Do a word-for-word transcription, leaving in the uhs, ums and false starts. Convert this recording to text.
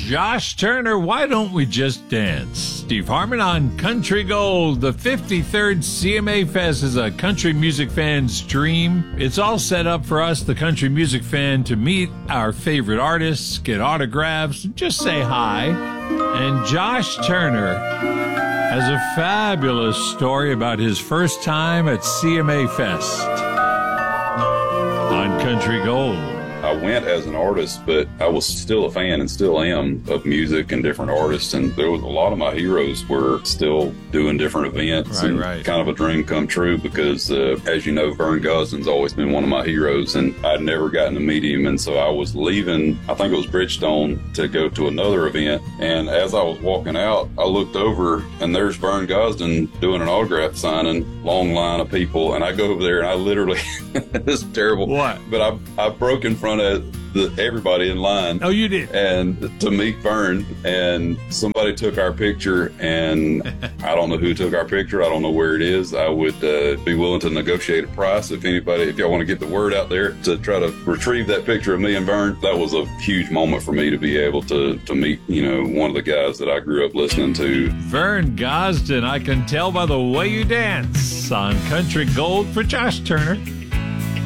Josh Turner, Why Don't We Just Dance? Steve Harmon on Country Gold. The fifty-third C M A Fest is a country music fan's dream. It's all set up for us, the country music fan, to meet our favorite artists, get autographs, and just say hi. And Josh Turner has a fabulous story about his first time at C M A Fest on Country Gold. I went as an artist, but I was still a fan and still am of music and different artists. And there was a lot of my heroes were still doing different events. Right, and right. Kind of a dream come true because, uh, as you know, Vern Gosdin's always been one of my heroes, and I'd never gotten to meet him. And so I was leaving, I think it was Bridgestone, to go to another event. And as I was walking out, I looked over, and there's Vern Gosdin doing an autograph signing, long line of people. And I go over there, and I literally, this is terrible. What? But I, I broke in front of the, everybody in line. Oh, you did? And to meet Vern, and somebody took our picture, and I don't know who took our picture. I don't know where it is. I would uh, be willing to negotiate a price if anybody, if y'all want to get the word out there to try to retrieve that picture of me and Vern. That was a huge moment for me to be able to, to meet, you know, one of the guys that I grew up listening to. Vern Gosdin, I can tell by the way you dance on Country Gold for Josh Turner.